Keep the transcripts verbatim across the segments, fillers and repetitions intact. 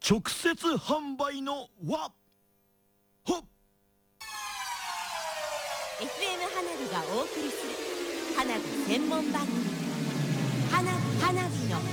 直接販売の輪ほっエフエム 花火がお送りする花火専門番組花花火の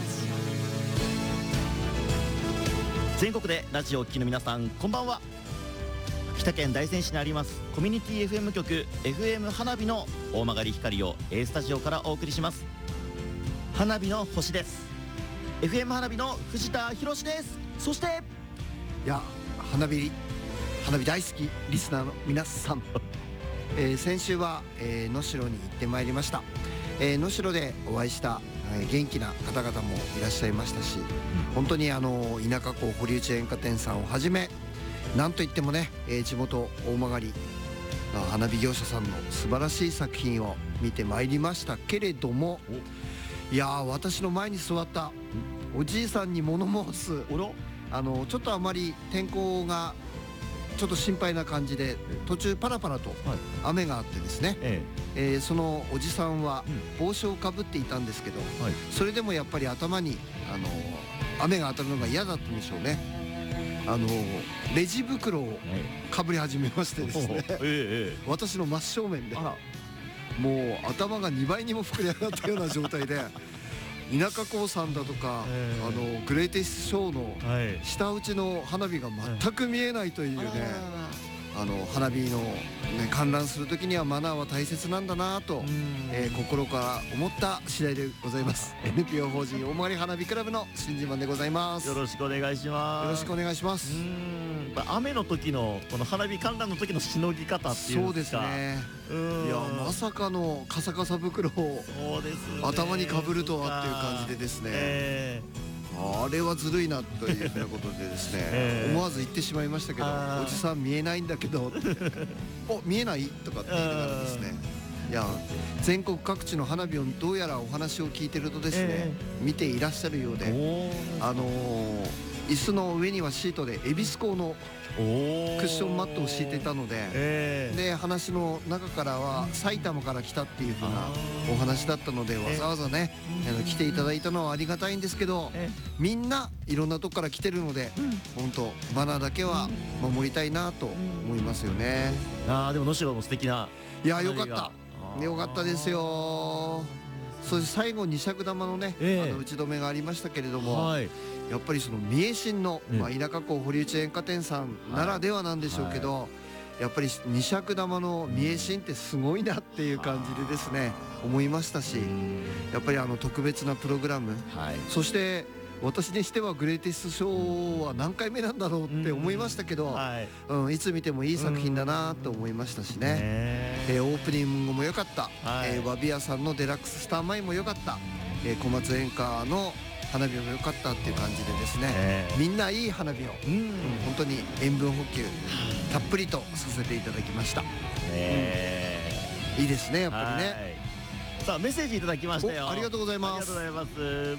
全国でラジオをお聞きの皆さん、こんばんは。秋田県大仙市にありますコミュニティ エフエム 局 エフエム 花火の大曲光を A スタジオからお送りします。花火の星です。 エフエム 花火の藤田博です。そしていや花火花火大好きリスナーの皆さん、えー、先週は、えー、能代に行ってまいりました。えー、能代でお会いした、えー、元気な方々もいらっしゃいましたし、うん、本当にあの田舎港堀内演歌店さんをはじめ、なんといってもね、えー、地元大曲花火業者さんの素晴らしい作品を見てまいりましたけれども、いやー私の前に座ったおじいさんに物申す、あのちょっとあまり天候がちょっと心配な感じで途中パラパラと雨があってですね、えええー、そのおじさんは帽子をかぶっていたんですけど、はい、それでもやっぱり頭にあの雨が当たるのが嫌だったんでしょうね。あのレジ袋をかぶり始めましてですね、ええ、私の真正面でもう頭がにばいにも膨れ上がったような状態で田舎港さんだとか、えー、あのグレイテストショーの下打ちの花火が全く見えないというね、あの花火の、ね、観覧する時にはマナーは大切なんだなと、えー、心から思った次第でございます。 エヌピーオー 法人大曲花火クラブの新人マンでございます。 よろしくお願いします。 よろしくお願いします。 うーん、雨の時のこの花火観覧の時のしのぎ方っていうんですか。 そうですね。いやまさかのカサカサ袋を頭にかぶるとはっていう感じでですね、えー、あれはずるいなというふうなことでですね、えー、思わず言ってしまいましたけど、おじさん見えないんだけどお見えないとかって言いながらですね、いや全国各地の花火をどうやらお話を聞いてるとですね、えー、見ていらっしゃるようで、あのー、椅子の上にはシートで恵比寿港のクッションマットを敷いていたので、えー、で話の中からは埼玉から来たっていう風なお話だったので、わざわざね、えー、来ていただいたのはありがたいんですけど、えー、みんないろんなとこから来てるので、うん、本当マナーだけは守りたいなと思いますよね。 あーでも能代も素敵な、 いやよかったよかったですよ。そして最後に尺玉のね、えー、あの打ち止めがありましたけれども、はい、やっぱりその三重新の、まあ、田舎港堀内演歌店さんならではなんでしょうけど、はい、やっぱり二尺玉の三重新ってすごいなっていう感じでですね思いましたし、やっぱりあの特別なプログラム、はい、そして私にしてはグレイテストショーは何回目なんだろうって思いましたけど、はい、うん、いつ見てもいい作品だなと思いましたしね、えー、オープニングも良かった、はい、えー、和ビ屋さんのデラックススターマインも良かった、えー、小松演歌の花火も良かったっていう感じでですね、えー、みんないい花火を、うんうん、本当に塩分補給たっぷりとさせていただきました、えーうん、いいですねやっぱりね。 さあメッセージいただきましたよ。 ありがとうございます。 ありがとうございます。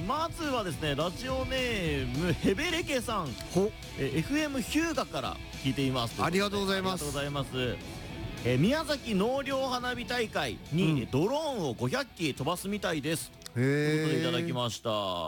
まずはですねラジオネームヘベレケさん、え エフエム ヒューガから聞いています。 ありがとうございます。 ありがとうございます。え宮崎納涼花火大会に、うん、ドローンをごひゃくき飛ばすみたいです。ということでいただきました。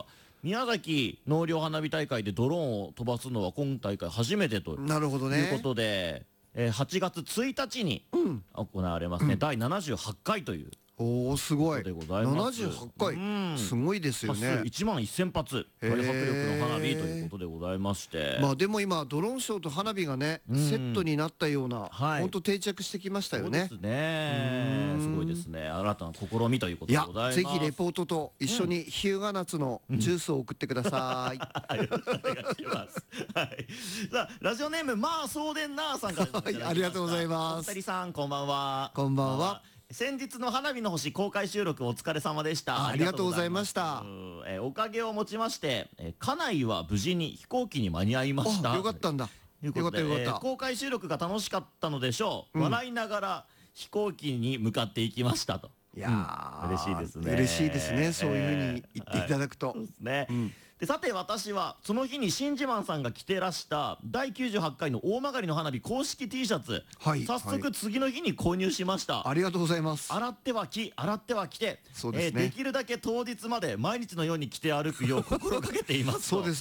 宮崎納涼花火大会でドローンを飛ばすのは今大会初めてということで、えー、はちがつついたちに行われますね、うん、だいななじゅうはちかいというおーすごいななじゅうはちかい、うん、すごいですよね。 いちまんせんぱつ大迫力の花火ということでございまして、 まあでも今ドローンショーと花火がね、うん、セットになったような、はい、本当定着してきましたよね。 そうですね、すごいですね。新たな試みということでございます。 いやぜひレポートと一緒に日向夏のジュースを送ってください、うん、よろしくお願いします、はい、さあラジオネームまあそうでんなーさんからはい、ありがとうございます。 お二人さんこんばんは。 こんばんは。 先日の花火の星公開収録お疲れ様でした。 ありがとうございました。 えー、おかげをもちまして、えー、家内は無事に飛行機に間に合いました。 よかったんだ。 よかったよかった、えー、公開収録が楽しかったのでしょう、うん、笑いながら飛行機に向かっていきましたと。 いやー、 うん、嬉しいですね。 嬉しいですね、そういうふうに言っていただくと、 はい、そうですね、うん、でさて私はその日に新自慢さんが着てらしただいきゅうじゅうはちかいの大曲の花火公式 T シャツ、はい、早速次の日に購入しました、 はい、ありがとうございます。 洗っては着洗っては着て、 そうですね、 えー、できるだけ当日まで毎日のように着て歩くよう心がけています。 そうです